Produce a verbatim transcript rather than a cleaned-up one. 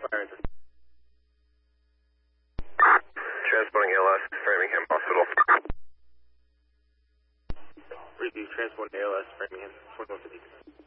Transporting A L S, Framingham Hospital. Review, transporting A L S, Framingham, twenty-one fifty.